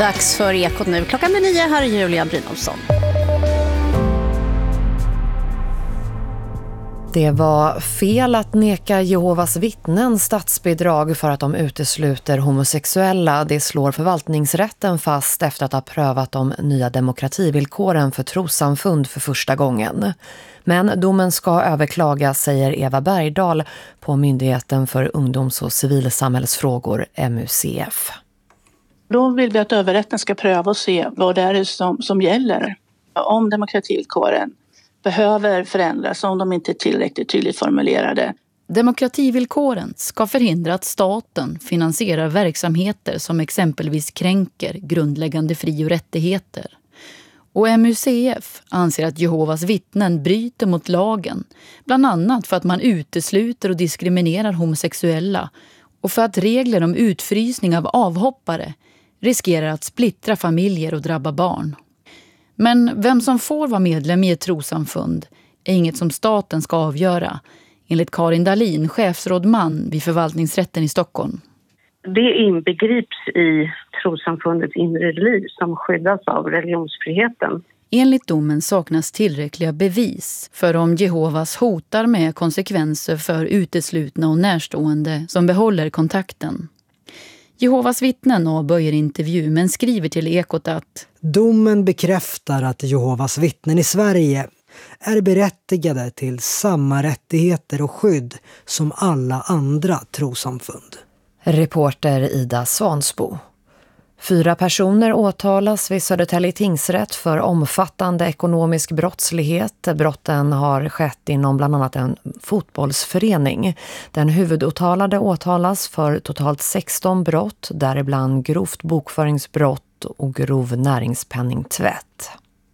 Dags för Ekot nu. Klockan är 9, här är Julia Brynolfsson. Det var fel att neka Jehovas vittnen statsbidrag för att de utesluter homosexuella. Det slår förvaltningsrätten fast efter att ha prövat de nya demokrativillkoren för trossamfund för första gången. Men domen ska överklagas, säger Eva Bergdahl på Myndigheten för ungdoms- och civilsamhällsfrågor, MUCF. Då vill vi att överrätten ska pröva och se vad det är som gäller. Om demokrativillkoren behöver förändras, om de inte är tillräckligt tydligt formulerade. Demokrativillkoren ska förhindra att staten finansierar verksamheter som exempelvis kränker grundläggande fri- och rättigheter. Och MUCF anser att Jehovas vittnen bryter mot lagen, bland annat för att man utesluter och diskriminerar homosexuella och för att regler om utfrysning av avhoppare riskerar att splittra familjer och drabba barn. Men vem som får vara medlem i ett trossamfund är inget som staten ska avgöra, enligt Karin Dahlin, chefsrådman vid förvaltningsrätten i Stockholm. Det inbegrips i trossamfundets inre liv som skyddas av religionsfriheten. Enligt domen saknas tillräckliga bevis för om Jehovas hotar med konsekvenser för uteslutna och närstående som behåller kontakten. Jehovas vittnen avböjer intervju men skriver till Ekot att domen bekräftar att Jehovas vittnen i Sverige är berättigade till samma rättigheter och skydd som alla andra trossamfund. Reporter Ida Svansbo. 4 personer åtalas vid Södertälje tingsrätt för omfattande ekonomisk brottslighet. Brotten har skett inom bland annat en fotbollsförening. Den huvudåtalade åtalas för totalt 16 brott, däribland grovt bokföringsbrott och grov näringspenningtvätt.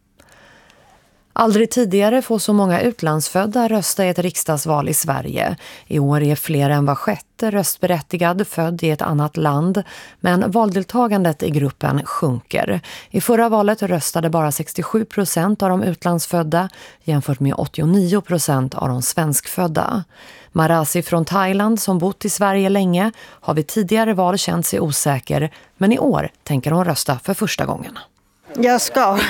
Aldrig tidigare får så många utlandsfödda rösta i ett riksdagsval i Sverige. I år är fler än var sjätte röstberättigad född i ett annat land, men valdeltagandet i gruppen sjunker. I förra valet röstade bara 67% av de utlandsfödda jämfört med 89% av de svenskfödda. Marasi från Thailand, som bott i Sverige länge, har vid tidigare val känt sig osäker, men i år tänker hon rösta för första gången. Jag ska.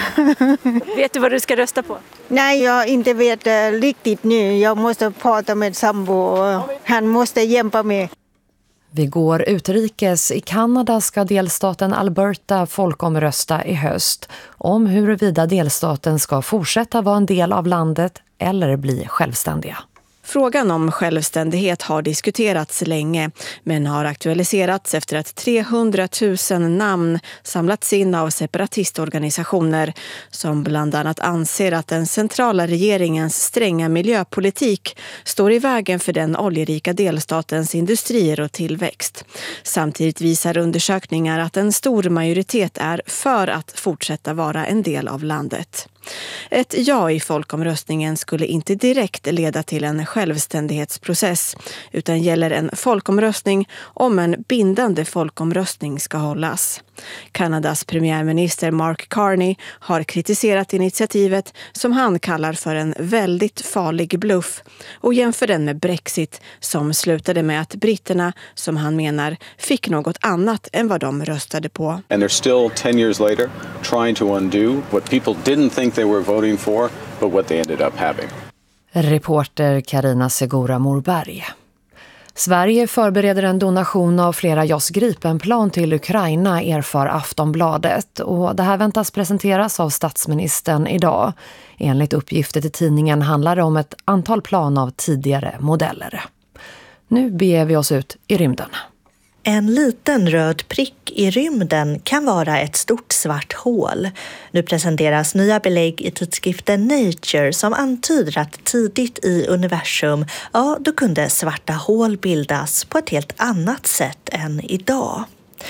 Vet du vad du ska rösta på? Nej, jag inte vet riktigt nu. Jag måste prata med sambo och han måste hjälpa mig. Vi går utrikes. I Kanada ska delstaten Alberta folkomrösta i höst om huruvida delstaten ska fortsätta vara en del av landet eller bli självständiga. Frågan om självständighet har diskuterats länge, men har aktualiserats efter att 300 000 namn samlats in av separatistorganisationer som bland annat anser att den centrala regeringens stränga miljöpolitik står i vägen för den oljerika delstatens industrier och tillväxt. Samtidigt visar undersökningar att en stor majoritet är för att fortsätta vara en del av landet. Ett ja i folkomröstningen skulle inte direkt leda till en självständighetsprocess utan gäller en folkomröstning om en bindande folkomröstning ska hållas. Kanadas premiärminister Mark Carney har kritiserat initiativet som han kallar för en väldigt farlig bluff och jämför den med Brexit som slutade med att britterna, som han menar, fick något annat än vad de röstade på. And they're still 10 years later trying to undo what people didn't think they were voting for, but what they ended up having. Reporter Carina Segura Morberg. Sverige förbereder en donation av flera JAS Gripenplan till Ukraina, erfar Aftonbladet. Och det här väntas presenteras av statsministern idag. Enligt uppgifter till tidningen handlar det om ett antal plan av tidigare modeller. Nu beger vi oss ut i rymden. En liten röd prick i rymden kan vara ett stort svart hål. Nu presenteras nya belägg i tidskriften Nature som antyder att tidigt i universum, då kunde svarta hål bildas på ett helt annat sätt än idag.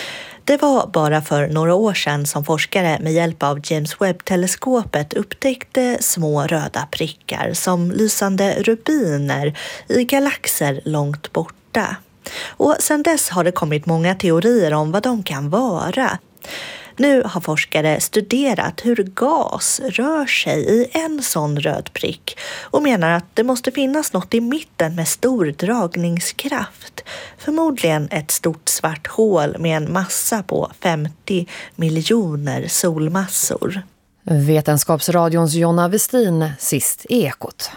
Det var bara för några år sedan som forskare med hjälp av James Webb-teleskopet upptäckte små röda prickar som lysande rubiner i galaxer långt borta. Och sedan dess har det kommit många teorier om vad de kan vara. Nu har forskare studerat hur gas rör sig i en sån röd prick och menar att det måste finnas något i mitten med stor dragningskraft. Förmodligen ett stort svart hål med en massa på 50 miljoner solmassor. Vetenskapsradions Jonna Westin, sist i Ekot.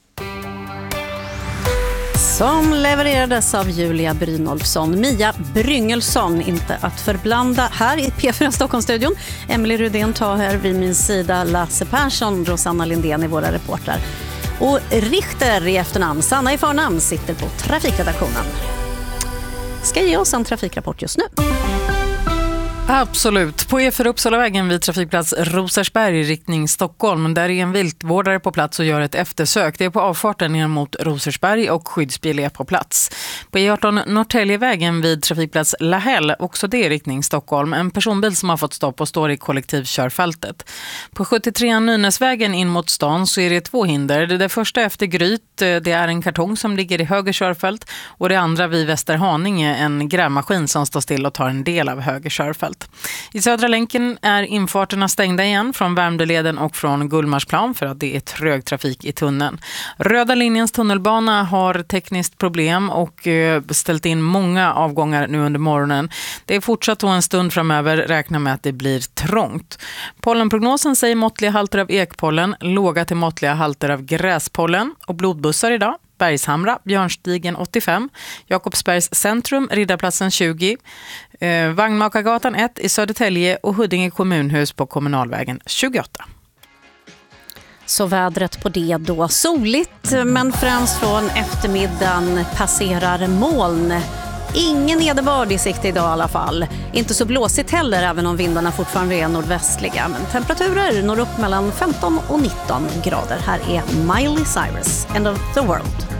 Som levererades av Julia Brynolfsson. Mia Bryngelsson, inte att förblanda, här i P4 Stockholmsstudion. Emily Rudén tar här vid min sida, Lasse Persson, Rosanna Lindén i våra reportrar. Och Richter i efternamn, Sanna i förnamn, sitter på trafikredaktionen. Ska ge oss en trafikrapport just nu. Absolut. På E4 Uppsalavägen vid trafikplats Rosersberg i riktning Stockholm. Där är en viltvårdare på plats och gör ett eftersök. Det är på avfarten ner mot Rosersberg och skyddsbil är på plats. På E18 Norrtäljevägen vid trafikplats Lahäll, också det i riktning Stockholm. En personbil som har fått stopp och står i kollektivkörfältet. På 73 Nynäsvägen in mot stan så är det 2 hinder. Det första efter Gryt, det är en kartong som ligger i höger körfält. Och det andra vid Västerhaninge, en grävmaskin som står still och tar en del av höger körfält. I Södra länken är infarterna stängda igen från Värmdöleden och från Gullmarsplan för att det är trög trafik i tunneln. Röda linjens tunnelbana har tekniskt problem och ställt in många avgångar nu under morgonen. Det är fortsatt en stund framöver, räkna med att det blir trångt. Pollenprognosen säger måttliga halter av ekpollen, låga till måttliga halter av gräspollen och blodbussar idag. Bergshamra, Björnstigen 85, Jakobsbergs centrum, Riddarplatsen 20, Vagnmakargatan 1 i Södertälje och Huddinge kommunhus på Kommunalvägen 28. Så vädret på det då, soligt men främst från eftermiddagen passerar moln. Ingen nederbörd i sikte idag i alla fall. Inte så blåsigt heller även om vindarna fortfarande är nordvästliga. Men temperaturer når upp mellan 15 och 19 grader. Här är Miley Cyrus, End of the World.